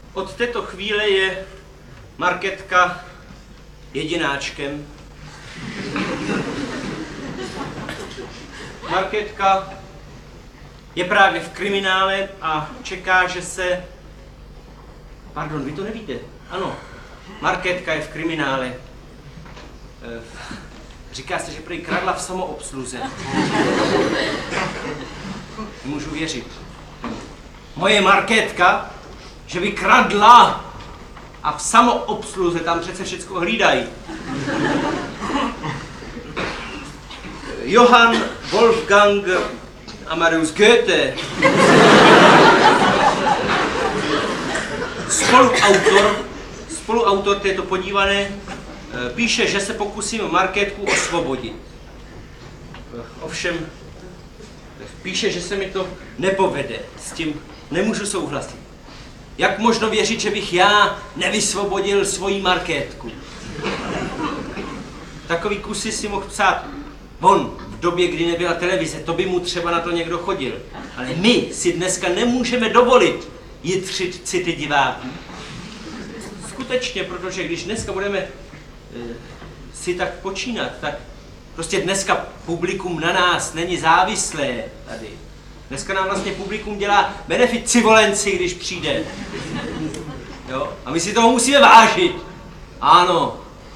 Od této chvíle je Markétka jedináčkem. Markétka je právě v kriminále a čeká, že se... Pardon, vy to nevíte? Ano, Markétka je v kriminále. Říká se, že prý kradla v samoobsluze. Nemůžu věřit. Moje Markétka, že by kradla a v samoobsluze, tam přece všecko hlídají. Johann Wolfgang Amadeus Goethe, spoluautor této podívané, píše, že se pokusím Markétku osvobodit. Ovšem, píše, že se mi to nepovede. S tím nemůžu souhlasit. Jak možno věřit, že bych já nevysvobodil svoji Markétku? Takový kusy si mohl psát on v době, kdy nebyla televize, to by mu třeba na to někdo chodil. Ale my si dneska nemůžeme dovolit jitřit city diváků. Skutečně, protože když dneska budeme si tak počínat, tak prostě dneska publikum na nás není závislé tady. Dneska nám vlastně publikum dělá beneficivolenci, když přijde. Jo? A my si toho musíme vážit. Ano.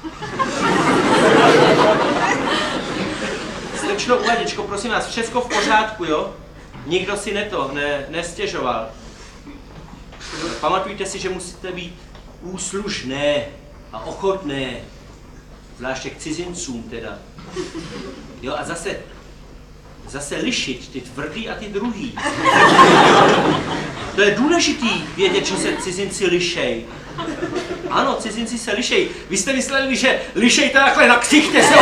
Slečno Uvaděčko, prosím vás, všecko v pořádku, jo? Nikdo si nestěžoval. Pamatujte si, že musíte být úslušné a ochotné. Zvláště k cizincům teda. Jo, a zase lišit ty tvrdý a ty druhý. To je důležitý vědět, že se cizinci lišej. Ano, cizinci se lišej. Vy jste mysleli, že lišej takhle na ksichtě se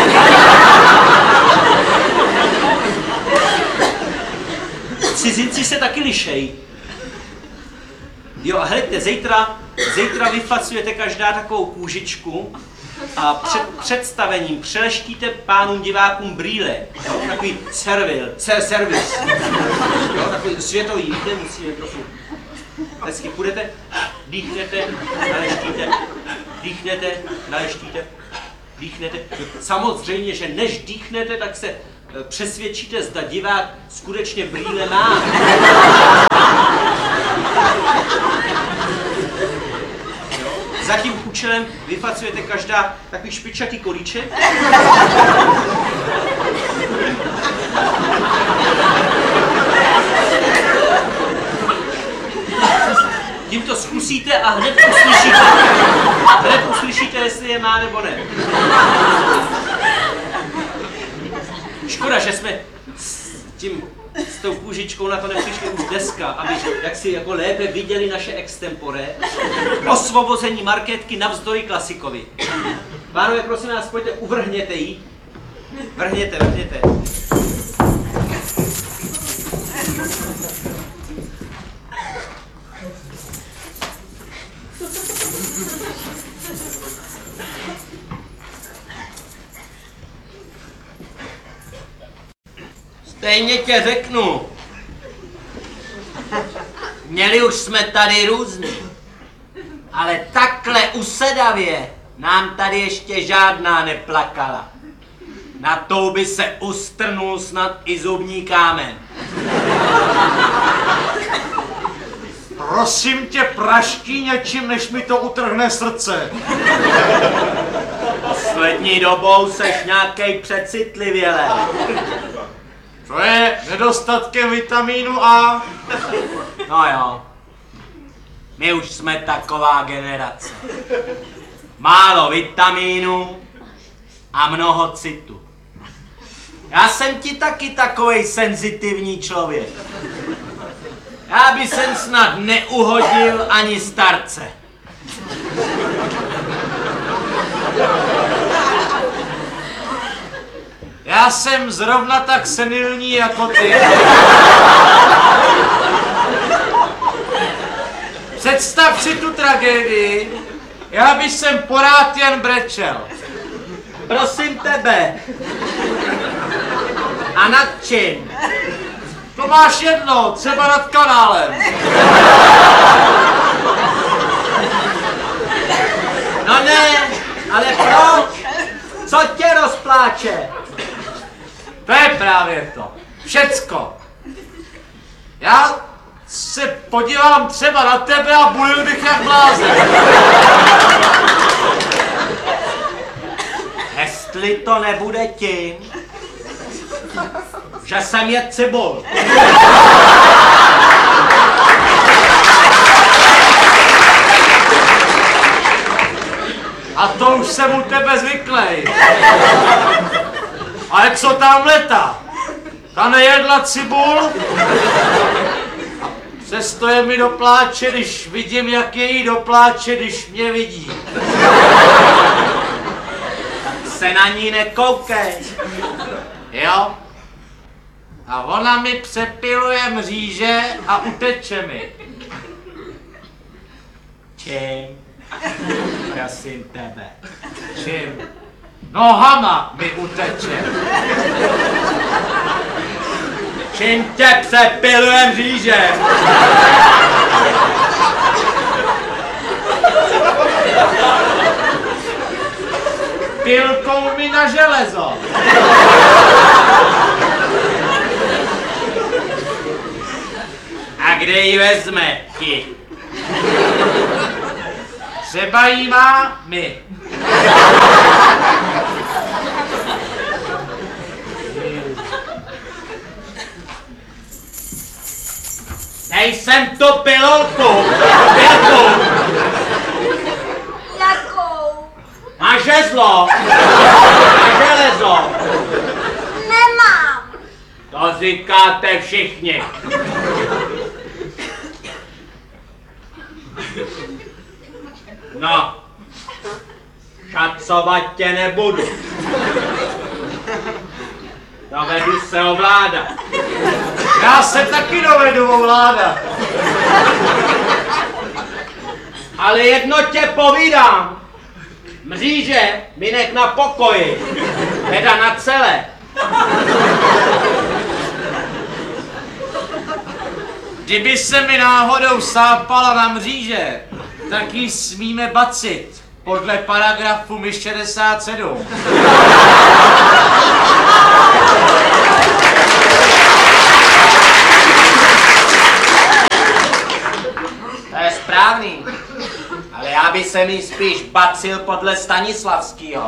Cizinci se taky lišej. Jo, a hleďte, zítra vyfacujete každá takovou kůžičku a před představením přeleštíte pánům divákům brýle. Jo, takový servis. Jo, takový světový, víte, musíme trochu. Hezky půjdete, dýchnete, naleštíte, dýchnete, naleštíte, dýchnete. Samozřejmě, že než dýchnete, tak se přesvědčíte, zda divák skutečně brýle má. Za tím účelem vyfacujete každá takový špičatý kolíček. Tím to zkusíte a hned uslyšíte, jestli je má nebo ne. Škoda, že jsme s tou kůžičkou na to nepřišli už dneska, aby jaksi jako lépe viděli naše extempore. Osvobození Markétky navzdory klasikovi. Pánové, prosím vás, pojďte, uvrhněte jí. Vrhněte. Stejně tě řeknu. Měli už jsme tady různý. Ale takhle usedavě nám tady ještě žádná neplakala. Na tou by se ustrnul snad i zubní kámen. Prosím tě, praští něčím, než mi to utrhne srdce. Poslední dobou seš nějakej přecitlivěle. To je nedostatkem vitamínu A. No jo. My už jsme taková generace. Málo vitamínu a mnoho citu. Já jsem ti taky takovej senzitivní člověk. Já by jsem snad neuhodil ani starce. Já jsem zrovna tak senilní jako ty. Představ si tu tragédii, já bych sem porád jen brečel. Prosím tebe. A nad čím? To máš jedno, třeba nad kanálem. právě to. Všecko. Já se podívám třeba na tebe a bojuju bych jak blázen. Jestli to nebude tím, že jsem je cibul. A to už jsem u tebe zvyklý. Ale co tam letá? Ta nejedla cibul? Přesto je mi do pláče, když vidím, jak je jí do pláče, když mě vidí. Se na ní nekoukej. Jo? A ona mi přepiluje mříže a uteče mi. Čím? Prosím tebe. Čím? Nohama mi uteče. Čím tě přepiluje mříže? Pilkou mi na železo. A kde ji vezme ti? Třeba jí má my. Dej sem tu pilulku! Pilku! Jakou? Na žezlo! Na železo! Nemám. To říkáte všichni. No, šacovat tě nebudu. Dovedu se ovládat. Já se taky dovedu ovládat. Ale jedno tě povídám. Mříže mi nech na pokoji. Teda na celé. Kdyby se mi náhodou sápala na mříže, tak ji smíme bacit. Podle paragrafu mi 67. To je správný. Ale já by se mi spíš bacil podle Stanislavského.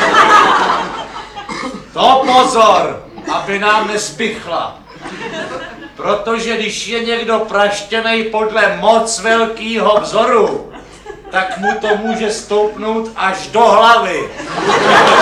To pozor, aby nám nespichla. Protože když je někdo praštěnej podle moc velkýho vzoru, tak mu to může stoupnout až do hlavy.